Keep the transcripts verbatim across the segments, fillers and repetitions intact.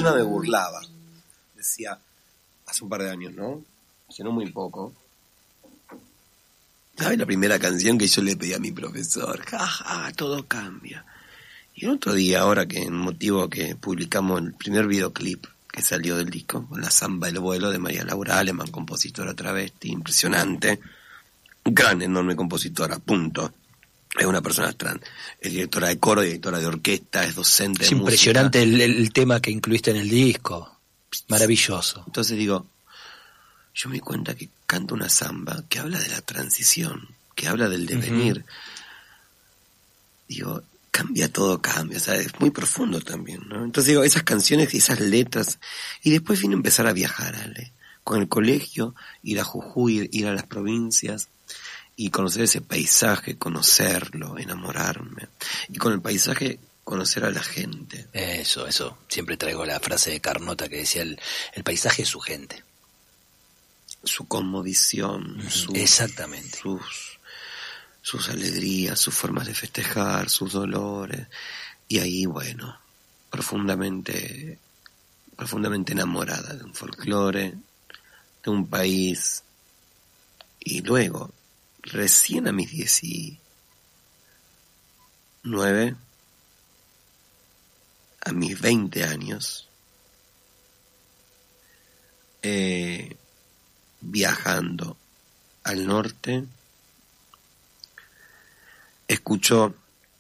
misma me burlaba. Decía, hace un par de años, ¿no? Hace no muy poco. ¿Sabes la primera canción que yo le pedí a mi profesor? Ja, ja, todo cambia. Y el otro día, ahora que en motivo que publicamos el primer videoclip que salió del disco, con la Samba del Vuelo de María Laura Aleman, compositora travesti, impresionante, gran, enorme compositora, punto. Es una persona trans, es directora de coro, directora de orquesta, es docente es de música. Es impresionante el, el tema que incluiste en el disco, maravilloso. Entonces digo, yo me di cuenta que canta una samba que habla de la transición, que habla del devenir. Uh-huh. Digo, cambia todo, cambia, o sea, es muy profundo también, ¿no? Entonces digo, esas canciones y esas letras, y después vino a empezar a viajar, Ale, con el colegio, ir a Jujuy, ir a las provincias, y conocer ese paisaje, conocerlo, enamorarme, y con el paisaje conocer a la gente. Eso, eso, siempre traigo la frase de Carnota que decía, el, el paisaje es su gente. Su cosmovisión, sus, exactamente, sus, sus alegrías, sus formas de festejar, sus dolores, y ahí, bueno, profundamente, profundamente enamorada de un folclore, de un país, y luego, recién a mis diecinueve, a mis veinte años, eh, viajando al norte, escucho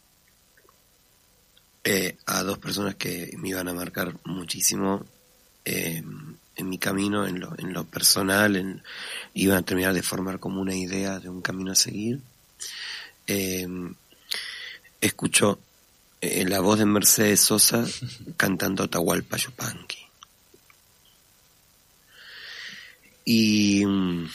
eh, a dos personas que me iban a marcar muchísimo eh, en mi camino, en lo, en lo personal, en, iban a terminar de formar como una idea de un camino a seguir. Eh, escucho eh, la voz de Mercedes Sosa cantando Atahualpa Yupanqui. Y,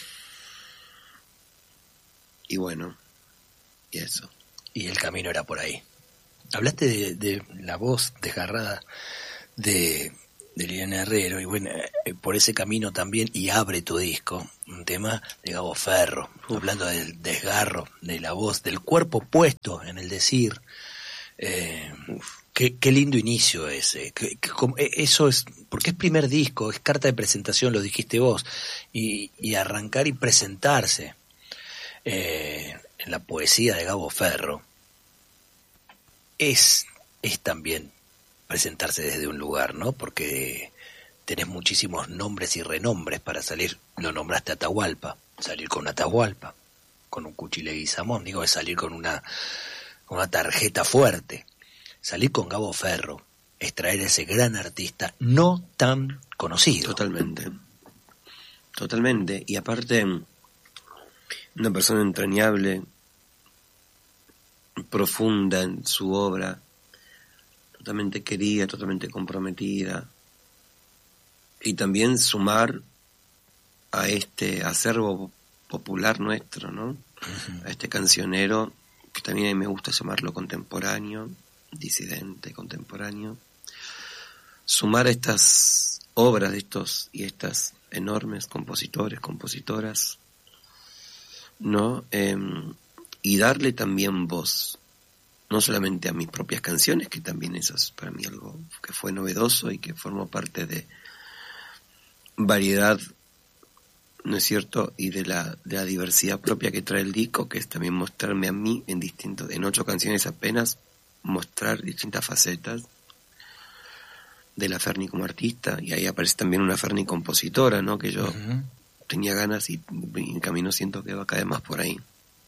y bueno, y eso. Y el camino era por ahí. Hablaste de, de la voz desgarrada de, de Liliana Herrero, y bueno, eh, por ese camino también, y abre tu disco, un tema de Gabo Ferro, Uf. hablando del desgarro de la voz, del cuerpo puesto en el decir. Eh, qué, qué lindo inicio ese, que, que, eso es, porque es primer disco, es carta de presentación, lo dijiste vos, y, y arrancar y presentarse eh, en la poesía de Gabo Ferro es, es también presentarse desde un lugar, ¿no? Porque tenés muchísimos nombres y renombres para salir, lo nombraste Atahualpa, salir con Atahualpa, con un Cuchile Guizamón, digo, es salir con una una tarjeta fuerte. Salir con Gabo Ferro es traer a ese gran artista no tan conocido. Totalmente. Totalmente. Y aparte, una persona entrañable, profunda en su obra, totalmente querida, totalmente comprometida. Y también sumar a este acervo popular nuestro, ¿no? Uh-huh. A este cancionero, que también a mí me gusta llamarlo contemporáneo, disidente, contemporáneo, sumar a estas obras de estos y estas enormes compositores, compositoras, ¿no? Eh, y darle también voz, no solamente a mis propias canciones, que también eso es para mí algo que fue novedoso y que formó parte de variedad, ¿no es cierto? Y de la, de la diversidad propia que trae el disco, que es también mostrarme a mí en distintos, en ocho canciones apenas, mostrar distintas facetas de la Ferni como artista, y ahí aparece también una Ferni compositora, ¿no? Que yo uh-huh. tenía ganas y, y en camino siento que va a caer más por ahí.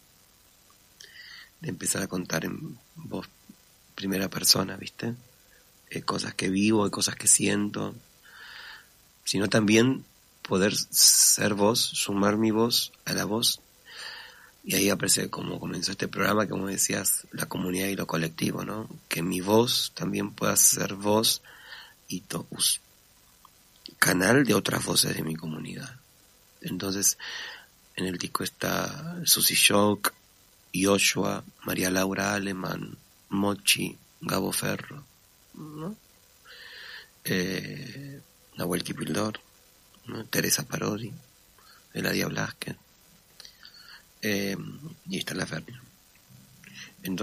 De empezar a contar en voz primera persona, ¿viste? Eh, cosas que vivo y cosas que siento, sino también poder ser voz, sumar mi voz a la voz, y ahí aparece como comenzó este programa, como decías, la comunidad y lo colectivo, ¿no? Que mi voz también pueda ser voz y to- canal de otras voces de mi comunidad. Entonces, en el disco está Susi Shock, Yoshua, María Laura Aleman, Mochi, Gabo Ferro, ¿no? Eh, Nahuel Kipildor, ¿no? Teresa Parodi, Eladia Blasquez, eh, y está la Ferni.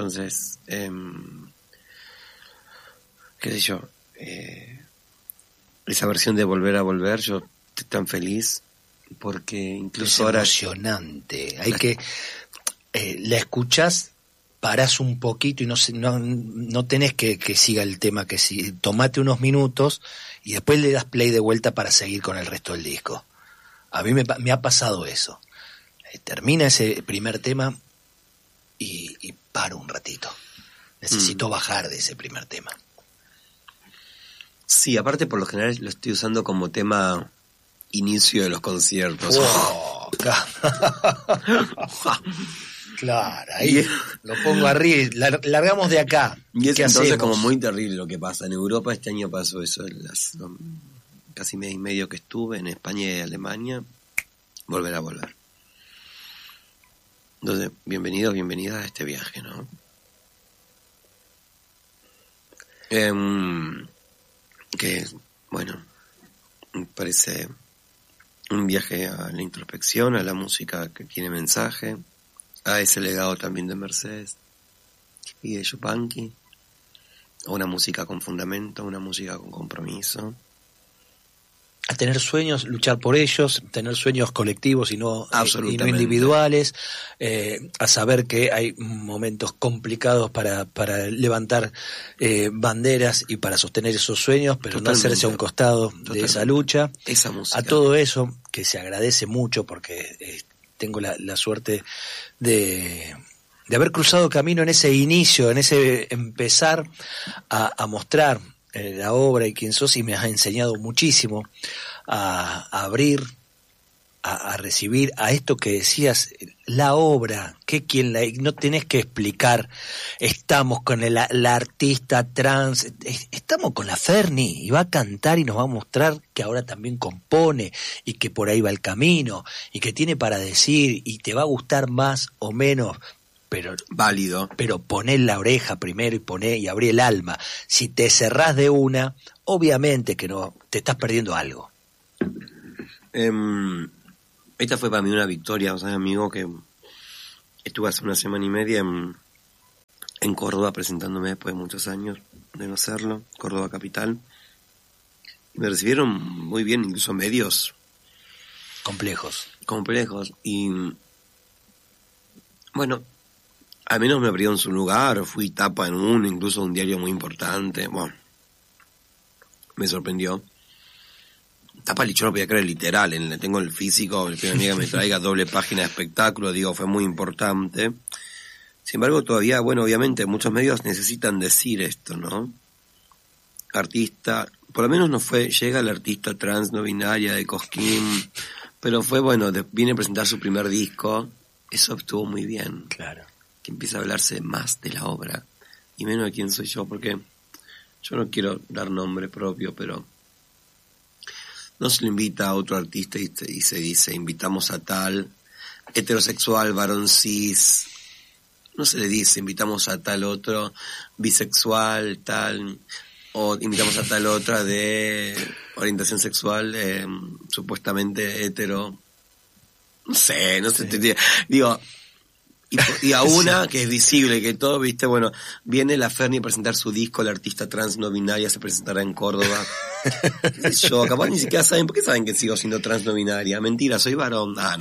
Entonces, eh, qué sé yo, eh, esa versión de Volver a Volver, yo estoy tan feliz porque incluso es ahora... emocionante. Hay que... Eh, la escuchás, parás un poquito y no no, no tenés que, que siga el tema, que si tomate unos minutos y después le das play de vuelta para seguir con el resto del disco. A mí me, me ha pasado eso. Eh, termina ese primer tema y, y paro un ratito. Necesito mm. bajar de ese primer tema. Sí, aparte por lo general lo estoy usando como tema inicio de los conciertos. Oh, claro, ahí lo pongo arriba, lar- largamos de acá. Y es ¿Qué entonces hacemos? como muy terrible lo que pasa. En Europa este año pasó eso, en las, no, casi mes y medio que estuve, en España y Alemania, volver a volver. Entonces, bienvenidos, bienvenidas a este viaje, ¿no? Eh, que, bueno, me parece un viaje a la introspección, a la música que tiene mensaje, a ese legado también de Mercedes y de Yupanqui, a una música con fundamento, una música con compromiso. A tener sueños, luchar por ellos, tener sueños colectivos y no, y no individuales, eh, a saber que hay momentos complicados para, para levantar eh, banderas y para sostener esos sueños, pero Totalmente. no hacerse a un costado Totalmente. de esa lucha. Esa música. A todo eso, que se agradece mucho porque eh, tengo la, la suerte de... de haber cruzado camino en ese inicio, en ese empezar a, a mostrar la obra y quién sos, y me has enseñado muchísimo a, a abrir, a, a recibir a esto que decías, la obra, que quien la, no tenés que explicar, estamos con el, la, la artista trans, estamos con la Ferni, y va a cantar y nos va a mostrar que ahora también compone, y que por ahí va el camino, y que tiene para decir, y te va a gustar más o menos, pero válido, pero poné la oreja primero y poné y abrí el alma. Si te cerrás de una, obviamente que no, te estás perdiendo algo. Um, esta fue para mí una victoria, o sea, amigo, que estuve hace una semana y media en, en Córdoba presentándome después de muchos años de no hacerlo, Córdoba capital, y me recibieron muy bien, incluso medios complejos, complejos y bueno. Al menos me abrieron su lugar, fui tapa en uno, incluso un diario muy importante. Bueno, me sorprendió. Tapa, yo no podía creer, literal, en, tengo el físico, el primer día que me traiga doble página de espectáculo, digo, fue muy importante. Sin embargo, todavía, bueno, obviamente muchos medios necesitan decir esto, ¿no? Artista, por lo menos no fue, llega la artista trans no binaria de Cosquín, pero fue, bueno, de, viene a presentar su primer disco, eso estuvo muy bien. Claro. Que empieza a hablarse más de la obra y menos de quién soy yo, porque yo no quiero dar nombre propio, pero no se le invita a otro artista y, te, y se dice invitamos a tal heterosexual, varón cis, no se le dice invitamos a tal otro bisexual, tal, o invitamos a tal otra de orientación sexual eh, supuestamente hetero, no sé, no sé, sí. te, digo Y, y a una que es visible, que todo, viste, bueno, viene la Ferni a presentar su disco, la artista trans no binaria se presentará en Córdoba. Yo, capaz ni siquiera saben, ¿por qué saben que sigo siendo trans no binaria? Mentira, soy varón. Ah, no.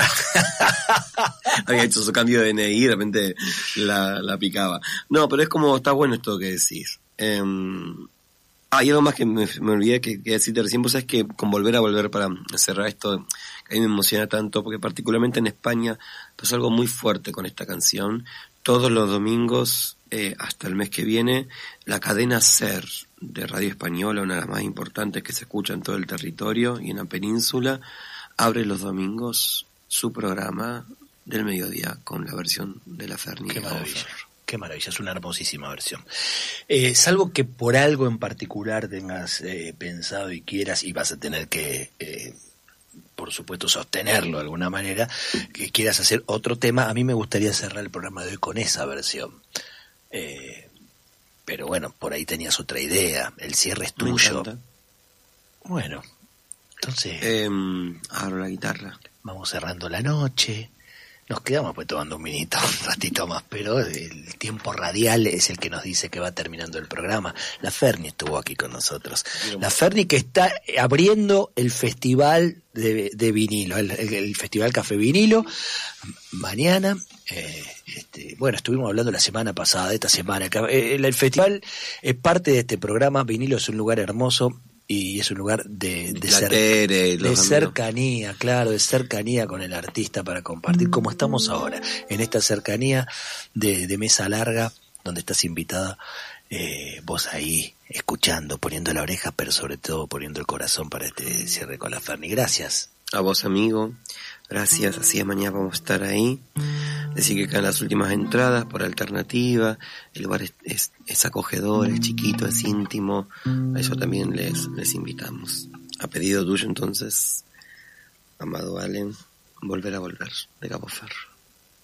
Había hecho su cambio de D N I y de repente la, la picaba. No, pero es como, está bueno esto que decís. Eh, ah, y algo más que me, me olvidé que, que decirte recién, vos sabés que con volver a volver para cerrar esto, que a mí me emociona tanto, porque particularmente en España pasó algo muy fuerte con esta canción. Todos los domingos, eh, hasta el mes que viene, la cadena SER de Radio Española, una de las más importantes que se escucha en todo el territorio y en la península, abre los domingos su programa del mediodía con la versión de la Ferni. Qué maravilla, qué maravilla, es una hermosísima versión. Eh, salvo que por algo en particular tengas eh, pensado y quieras, y vas a tener que... Eh, por supuesto sostenerlo de alguna manera, que quieras hacer otro tema, a mí me gustaría cerrar el programa de hoy con esa versión. Eh, pero bueno, por ahí tenías otra idea, el cierre es tuyo. Bueno, entonces... Eh, abro la guitarra. Vamos cerrando la noche, Nos quedamos pues tomando un minito, un ratito más, pero el tiempo radial es el que nos dice que va terminando el programa. La Ferni estuvo aquí con nosotros. La Ferni que está abriendo el festival de, de vinilo, el, el, el festival Café Vinilo, mañana. Eh, este, bueno, estuvimos hablando la semana pasada, de esta semana. El, el festival es parte de este programa. Vinilo es un lugar hermoso. Y es un lugar de, de, cer de cercanía, claro, de cercanía con el artista para compartir, como estamos ahora, en esta cercanía de, de mesa larga, donde estás invitada, eh, vos ahí, escuchando, poniendo la oreja, pero sobre todo poniendo el corazón para este cierre con la Ferni. Gracias. A vos, amigo, gracias, así de mañana vamos a estar ahí. Decir que quedan las últimas entradas por alternativa, el lugar es, es, es acogedor, es chiquito, es íntimo, a eso también les, les invitamos. A pedido tuyo entonces, amado Allen, volver a volver, de Cabo Ferro.